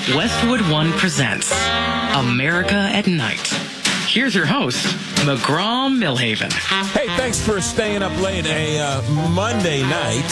Westwood One presents America at Night. Here's your host, McGraw Millhaven. Hey, thanks for staying up late a Monday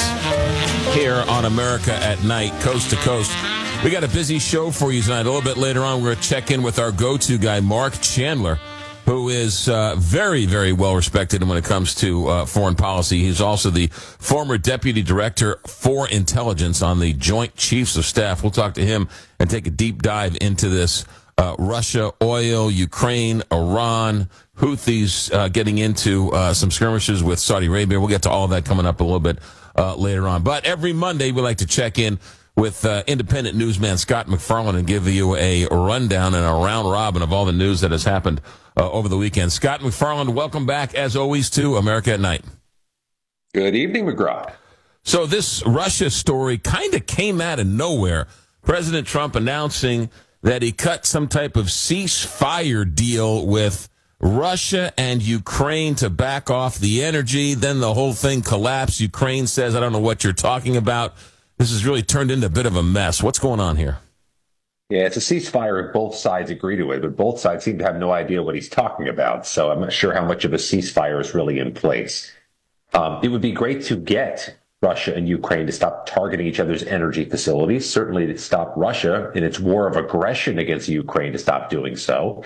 night here on America at Night, coast to coast. We got a busy show for you tonight. A little bit later on, we're going to check in with our go-to guy, Mark Chandler, who is very, very well respected when it comes to foreign policy. He's also the former Deputy Director for Intelligence on the Joint Chiefs of Staff. We'll talk to him and take a deep dive into this Russia, oil, Ukraine, Iran, Houthis getting into some skirmishes with Saudi Arabia. We'll get to all of that coming up a little bit later on. But every Monday, we like to check in with independent newsman Scott McFarland and give you a rundown and a round robin of all the news that has happened over the weekend. Scott McFarland, welcome back, as always, to America at Night. Good evening, McGraw. So this Russia story kind of came out of nowhere. President Trump announcing that he cut some type of ceasefire deal with Russia and Ukraine to back off the energy. Then the whole thing collapsed. Ukraine says, I don't know what you're talking about. This has really turned into a bit of a mess. What's going on here? Yeah, it's a ceasefire if both sides agree to it, but both sides seem to have no idea what he's talking about. So I'm not sure how much of a ceasefire is really in place. It would be great to get Russia and Ukraine to stop targeting each other's energy facilities, certainly to stop Russia in its war of aggression against Ukraine to stop doing so.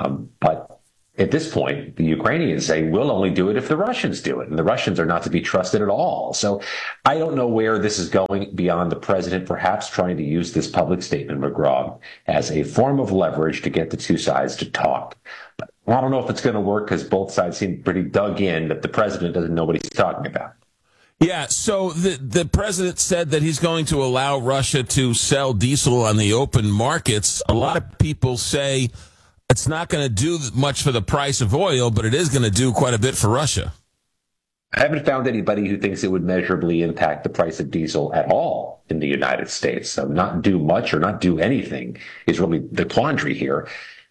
But at this point, the Ukrainians say, we'll only do it if the Russians do it. And the Russians are not to be trusted at all. So I don't know where this is going beyond the president perhaps trying to use this public statement, McGraw, as a form of leverage to get the two sides to talk. But I don't know if it's going to work because both sides seem pretty dug in that the president doesn't know what he's talking about. Yeah, so the president said that he's going to allow Russia to sell diesel on the open markets. A lot of people say it's not going to do much for the price of oil, but it is going to do quite a bit for Russia. I haven't found anybody who thinks it would measurably impact the price of diesel at all in the United States. So not do much or not do anything is really the quandary here.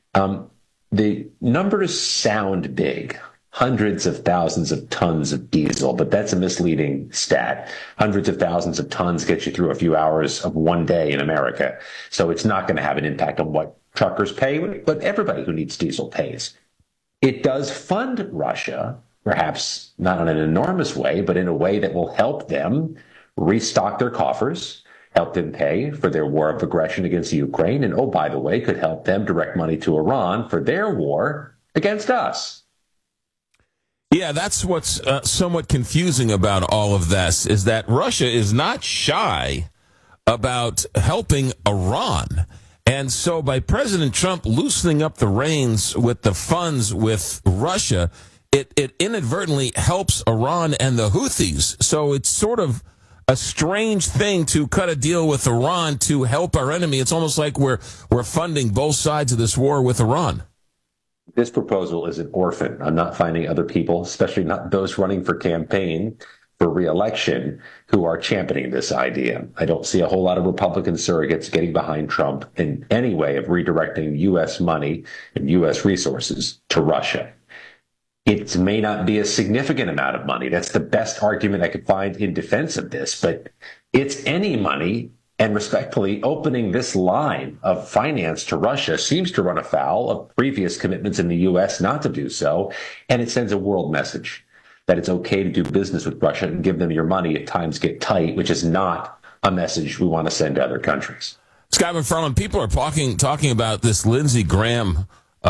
The numbers sound big. Hundreds of thousands of tons of diesel, but that's a misleading stat. Hundreds of thousands of tons get you through a few hours of one day in America. So it's not going to have an impact on what truckers pay, but everybody who needs diesel pays. It does fund Russia, perhaps not in an enormous way, but in a way that will help them restock their coffers, help them pay for their war of aggression against Ukraine, and, oh, by the way, could help them direct money to Iran for their war against us. Yeah, that's what's somewhat confusing about all of this, is that Russia is not shy about helping Iran. And so by President Trump loosening up the reins with the funds with Russia, it inadvertently helps Iran and the Houthis. So it's sort of a strange thing to cut a deal with Iran to help our enemy. It's almost like we're funding both sides of this war with Iran. This proposal is an orphan. I'm not finding other people, especially not those running for campaign for re-election, who are championing this idea. I don't see a whole lot of Republican surrogates getting behind Trump in any way of redirecting U.S. money and U.S. resources to Russia. It may not be a significant amount of money. That's the best argument I could find in defense of this, but it's any money. And respectfully, opening this line of finance to Russia seems to run afoul of previous commitments in the U.S. not to do so. And it sends a world message that it's okay to do business with Russia and give them your money if times get tight, which is not a message we want to send to other countries. Scott McFarland, people are talking about this Lindsey Graham.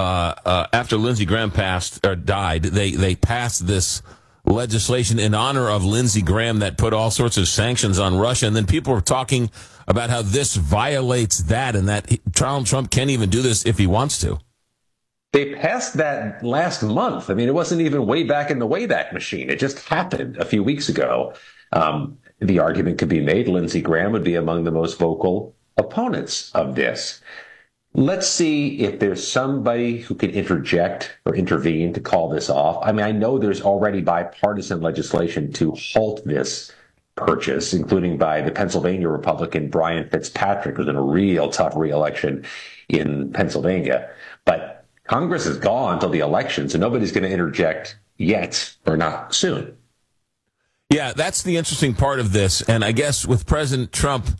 After Lindsey Graham died, they passed this legislation in honor of Lindsey Graham that put all sorts of sanctions on Russia. And then people are talking about how this violates that and that Donald Trump can't even do this if he wants to. They passed that last month. I mean, it wasn't even way back in the Wayback Machine. It just happened a few weeks ago. The argument could be made Lindsey Graham would be among the most vocal opponents of this. Let's see if there's somebody who can interject or intervene to call this off. I mean, I know there's already bipartisan legislation to halt this purchase, including by the Pennsylvania Republican Brian Fitzpatrick, who's in a real tough re-election in Pennsylvania. But Congress is gone until the election, so nobody's going to interject yet or not soon. Yeah, that's the interesting part of this. And I guess with President Trump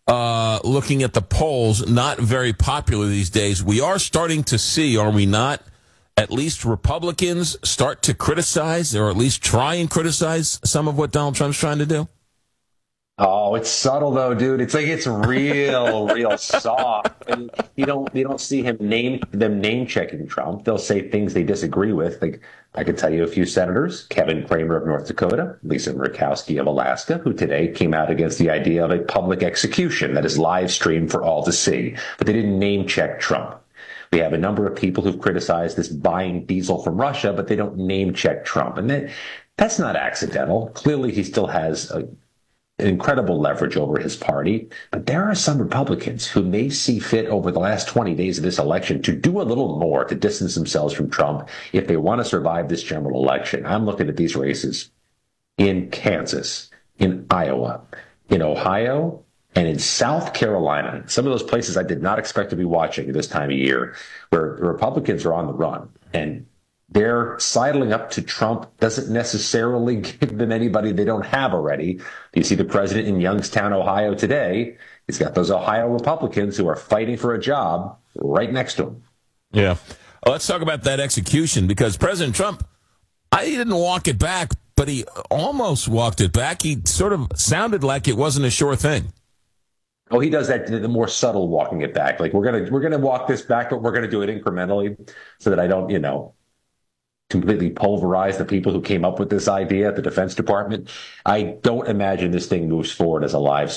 looking at the polls, not very popular these days. We are starting to see, are we not, at least Republicans start to criticize, or at least try and criticize some of what Donald Trump's trying to do? Oh, it's subtle though, dude. It's like it's real soft. And you don't see them name checking Trump. They'll say things they disagree with. Like I could tell you a few senators: Kevin Cramer of North Dakota, Lisa Murkowski of Alaska, who today came out against the idea of a public execution that is live streamed for all to see. But they didn't name check Trump. We have a number of people who've criticized this buying diesel from Russia, but they don't name check Trump, and that's not accidental. Clearly, he still has incredible leverage over his party. But there are some Republicans who may see fit over the last 20 days of this election to do a little more to distance themselves from Trump if they want to survive this general election. I'm looking at these races in Kansas, in Iowa, in Ohio, and in South Carolina. Some of those places I did not expect to be watching at this time of year, where the Republicans are on the run. And their sidling up to Trump doesn't necessarily give them anybody they don't have already. You see the president in Youngstown, Ohio today. He's got those Ohio Republicans who are fighting for a job right next to him. Yeah. Well, let's talk about that execution, because President Trump, he didn't walk it back, but he almost walked it back. He sort of sounded like it wasn't a sure thing. Oh, he does that, the more subtle walking it back. Like we're gonna walk this back, but we're gonna do it incrementally so that I don't, completely pulverize the people who came up with this idea at the Defense Department. I don't imagine this thing moves forward as a live